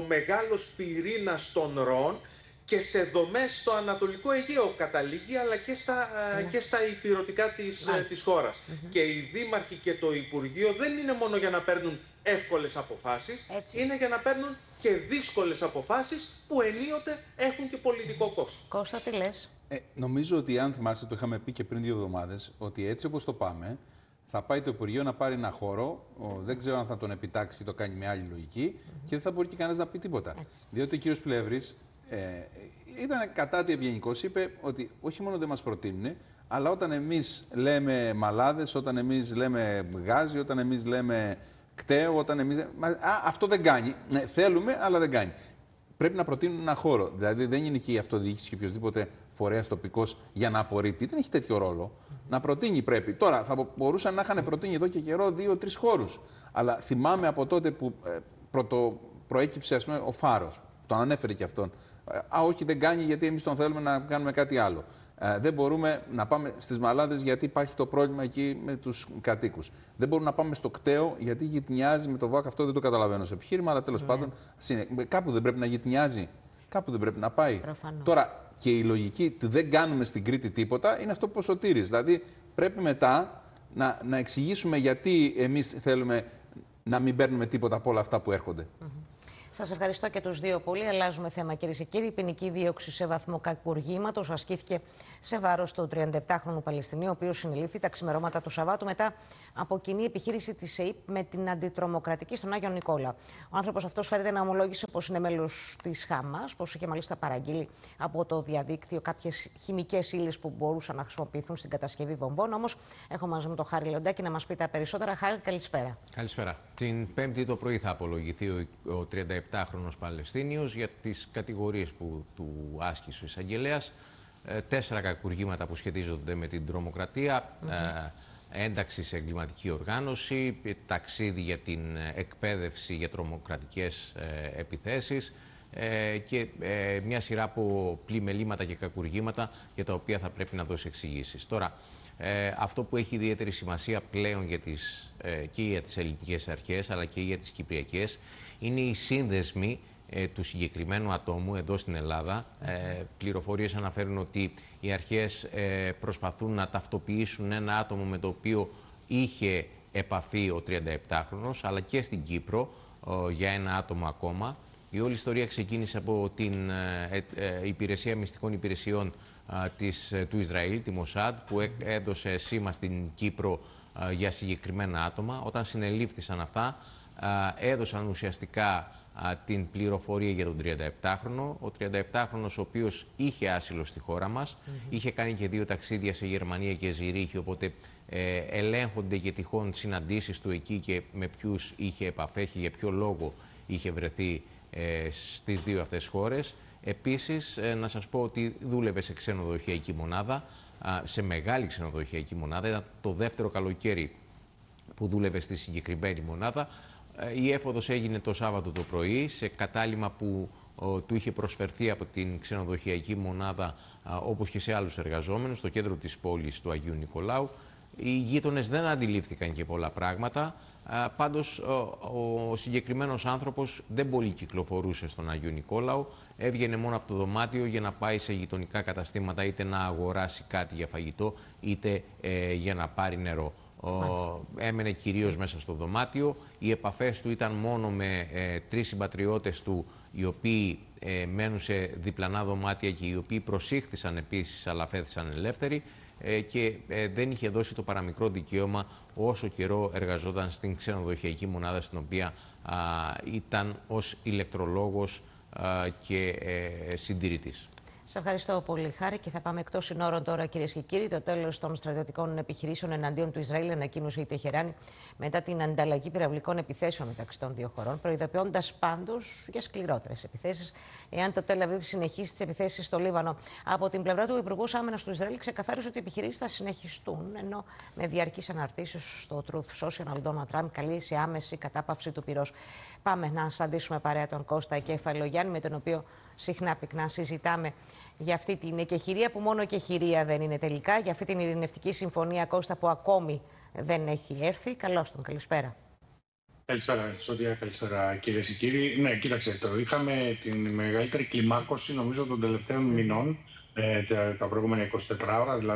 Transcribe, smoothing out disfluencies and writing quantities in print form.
μεγάλος πυρήνας των ροών και σε δομές στο Ανατολικό Αιγαίο καταλήγει, αλλά και στα ηπειρωτικά της χώρας. Και οι δήμαρχοι και το Υπουργείο δεν είναι μόνο για να παίρνουν εύκολες αποφάσεις, είναι για να παίρνουν και δύσκολες αποφάσεις που ενίοτε έχουν και πολιτικό κόστος. Κώστα, τι λες? Νομίζω ότι, αν θυμάστε, το είχαμε πει και πριν 2 εβδομάδες, ότι έτσι όπως το πάμε, θα πάει το Υπουργείο να πάρει ένα χώρο, δεν ξέρω αν θα τον επιτάξει ή το κάνει με άλλη λογική, και δεν θα μπορεί και κανένας να πει τίποτα. Διότι ο κύριος Πλεύρης ήταν κατά τη ευγενικός, είπε ότι όχι μόνο δεν μας προτείνουν, αλλά όταν εμείς λέμε μαλάδες, όταν εμείς λέμε γάζι, όταν εμείς λέμε κταίο, όταν εμείς. Αυτό δεν κάνει. Ναι, θέλουμε, αλλά δεν κάνει. Πρέπει να προτείνουν ένα χώρο. Δηλαδή δεν είναι και η αυτοδιοίκηση και οποιοδήποτε φορέας τοπικός για να απορρίπτει. Δεν έχει τέτοιο ρόλο. Να προτείνει πρέπει. Τώρα θα μπορούσαν να είχαν προτείνει εδώ και καιρό 2-3 χώρους. Αλλά θυμάμαι από τότε που προέκυψε, ας πούμε, ο Φάρος. Τον ανέφερε και αυτόν. Όχι, δεν κάνει γιατί εμείς τον θέλουμε να κάνουμε κάτι άλλο. Δεν μπορούμε να πάμε στις Μαλάδες γιατί υπάρχει το πρόβλημα εκεί με τους κατοίκους. Δεν μπορούμε να πάμε στο κταίο γιατί γειτνιάζει με το ΒΑΚ. Αυτό δεν το καταλαβαίνω σε επιχείρημα, αλλά τέλος πάντων κάπου δεν πρέπει να γειτνιάζει, κάπου δεν πρέπει να πάει. Προφανώς. Τώρα και η λογική του δεν κάνουμε στην Κρήτη τίποτα είναι αυτό που ο Σωτήρης. Δηλαδή πρέπει μετά να εξηγήσουμε γιατί εμείς θέλουμε να μην παίρνουμε τίποτα από όλα αυτά που έρχονται. Σας ευχαριστώ και τους δύο πολύ. Αλλάζουμε θέμα, κυρίες και κύριοι. Η ποινική δίωξη σε βαθμό κακουργήματος ασκήθηκε σε βάρος του 37χρονου Παλαιστινίου, ο οποίος συνελήφθη τα ξημερώματα του Σαββάτου μετά από κοινή επιχείρηση της ΕΕΠ με την αντιτρομοκρατική στον Άγιο Νικόλαο. Ο άνθρωπος αυτός φέρεται να ομολόγησε πως είναι μέλος της Χαμάς, πως είχε μάλιστα παραγγείλει από το διαδίκτυο κάποιες χημικές ύλες που μπορούσαν να χρησιμοποιηθούν στην κατασκευή βομβών. Όμως έχω μαζί μου τον Χάρη Λεοντάκη να μας πει τα περισσότερα. Χάρη, καλησπέρα. Καλησπέρα. Την Πέμπτη το πρωί θα απολογηθεί ο 37χρονος Παλαιστίνιος για τις κατηγορίες που του άσκησε ο εισαγγελέας. 4 κακουργήματα που σχετίζονται με την τρομοκρατία, ένταξη σε εγκληματική οργάνωση, ταξίδι για την εκπαίδευση για τρομοκρατικές επιθέσεις και μια σειρά από πλημελήματα και κακουργήματα για τα οποία θα πρέπει να δώσει εξηγήσεις. Τώρα, αυτό που έχει ιδιαίτερη σημασία πλέον και για τις ελληνικές αρχές αλλά και για τις κυπριακές είναι οι σύνδεσμοι του συγκεκριμένου ατόμου εδώ στην Ελλάδα. Πληροφορίες αναφέρουν ότι οι αρχές προσπαθούν να ταυτοποιήσουν ένα άτομο με το οποίο είχε επαφή ο 37χρονος, αλλά και στην Κύπρο για ένα άτομο ακόμα. Η όλη ιστορία ξεκίνησε από την Υπηρεσία Μυστικών Υπηρεσιών του Ισραήλ, τη Μοσάντ, που έδωσε σήμα στην Κύπρο για συγκεκριμένα άτομα. Όταν συνελήφθησαν αυτά, έδωσαν ουσιαστικά την πληροφορία για τον 37χρονο. Ο 37χρονος, ο οποίος είχε άσυλο στη χώρα μας, είχε κάνει και 2 ταξίδια σε Γερμανία και Ζηρίχη, οπότε ελέγχονται και τυχόν συναντήσεις του εκεί και με ποιους είχε επαφές και για ποιο λόγο είχε βρεθεί στις 2 αυτές χώρες. Επίσης, να σας πω ότι δούλευε σε ξενοδοχειακή μονάδα, σε μεγάλη ξενοδοχειακή μονάδα. Ήταν το δεύτερο καλοκαίρι που δούλευε στη συγκεκριμένη μονάδα. Η έφοδος έγινε το Σάββατο το πρωί, σε κατάλημα που του είχε προσφερθεί από την ξενοδοχειακή μονάδα, όπως και σε άλλους εργαζόμενους, στο κέντρο της πόλης του Αγίου Νικολάου. Οι γείτονες δεν αντιλήφθηκαν και πολλά πράγματα. Πάντως, ο συγκεκριμένος άνθρωπος δεν πολύ κυκλοφορούσε στον Αγίου Νικόλαο. Έβγαινε μόνο από το δωμάτιο για να πάει σε γειτονικά καταστήματα, είτε να αγοράσει κάτι για φαγητό, μένει για να πάρει νερό. Έμενε κυρίως μέσα στο δωμάτιο. Οι επαφές του ήταν μόνο με 3 συμπατριώτες του, οι οποίοι μένουν σε διπλανά δωμάτια και οι οποίοι προσήχθησαν επίσης, αλλά φέθησαν ελεύθεροι, και δεν είχε δώσει το παραμικρό δικαίωμα όσο καιρό εργαζόταν στην ξενοδοχειακή μονάδα, στην οποία ήταν ως ηλεκτρολόγος και συντηρητής. Σας ευχαριστώ πολύ, Χάρη, και θα πάμε εκτός συνόρων τώρα, κυρίες και κύριοι. Το τέλος των στρατιωτικών επιχειρήσεων εναντίον του Ισραήλ ανακοίνωσε η Τεχεράνη μετά την ανταλλαγή πυραυλικών επιθέσεων μεταξύ των 2 χωρών, προειδοποιώντας πάντως για σκληρότερες επιθέσεις εάν το Τελ Αβίβ συνεχίσει τις επιθέσεις στο Λίβανο. Από την πλευρά του, ο Υπουργός Άμυνας του Ισραήλ ξεκαθάρισε ότι οι επιχειρήσεις θα συνεχιστούν, ενώ με διαρκείς αναρτήσεις στο Truth Social, ο Ντόναλντ Τραμπ καλεί σε άμεση κατάπαυση του πυρός. Πάμε να συναντήσουμε παρέα τον Κώστα Κεφαλογιάννη, με τον οποίο συχνά πυκνά συζητάμε για αυτή την εκεχηρία, που μόνο εκεχηρία δεν είναι τελικά, για αυτή την ειρηνευτική συμφωνία, Κώστα, που ακόμη δεν έχει έρθει. Καλώς τον, καλησπέρα. Καλησπέρα, Σωτία, καλησπέρα κυρίες και κύριοι. Ναι, κοίταξε, είχαμε την μεγαλύτερη κλιμάκωση νομίζω των τελευταίων μηνών, τα προηγούμενα 24 ώρα, δηλαδή